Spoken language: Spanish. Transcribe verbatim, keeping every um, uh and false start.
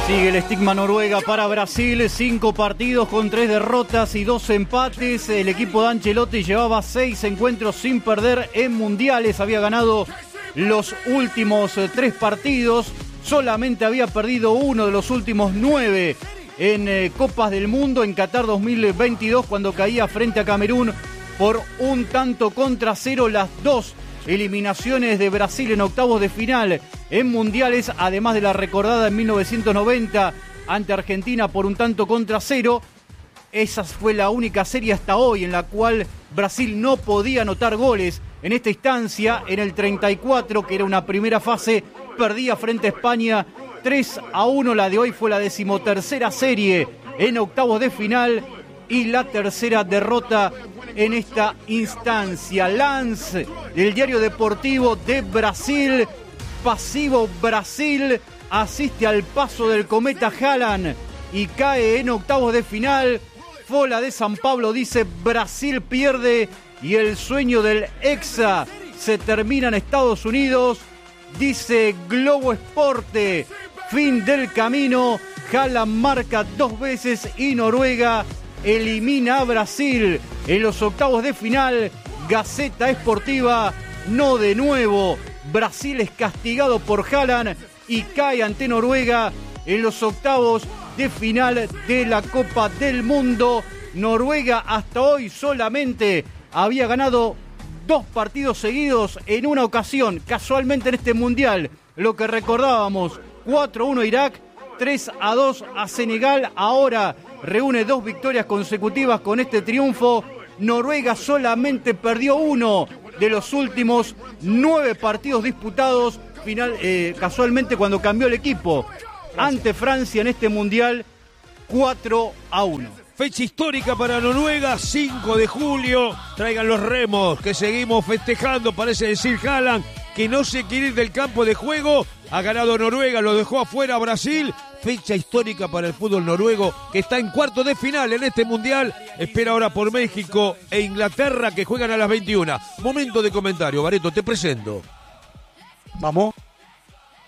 Sigue el estigma Noruega para Brasil, cinco partidos con tres derrotas y dos empates. El equipo de Ancelotti llevaba seis encuentros sin perder en mundiales, había ganado los últimos tres partidos, solamente había perdido uno de los últimos nueve en eh, Copas del Mundo en Qatar dos mil veintidós, cuando caía frente a Camerún por un tanto contra cero. Las dos eliminaciones de Brasil en octavos de final en mundiales, además de la recordada en mil novecientos noventa ante Argentina por un tanto contra cero. Esa fue la única serie hasta hoy en la cual Brasil no podía anotar goles. En esta instancia, en el treinta y cuatro, que era una primera fase, perdía frente a España tres a uno. La de hoy fue la decimotercera serie en octavos de final y la tercera derrota en esta instancia. Lance, del diario deportivo de Brasil, pasivo Brasil, asiste al paso del cometa Haaland y cae en octavos de final. Fola de San Pablo dice: Brasil pierde y el sueño del Hexa se termina en Estados Unidos. Dice Globo Esporte: fin del camino, Haaland marca dos veces y Noruega elimina a Brasil en los octavos de final. Gaceta Esportiva: no de nuevo, Brasil es castigado por Haaland y cae ante Noruega en los octavos de final de la Copa del Mundo. Noruega hasta hoy solamente había ganado dos partidos seguidos en una ocasión, casualmente en este mundial, lo que recordábamos: cuatro a uno Irak, tres a dos a Senegal. Ahora reúne dos victorias consecutivas con este triunfo. Noruega solamente perdió uno de los últimos nueve partidos disputados, final, eh, casualmente cuando cambió el equipo, ante Francia en este mundial, cuatro a uno. Fecha histórica para Noruega, cinco de julio. Traigan los remos, que seguimos festejando. Parece decir Haaland que no se quiere ir del campo de juego. Ha ganado Noruega, lo dejó afuera a Brasil. Fecha histórica para el fútbol noruego, que está en cuarto de final en este mundial. Espera ahora por México e Inglaterra, que juegan a las veintiuna. Momento de comentario. Bareto, te presento. Vamos.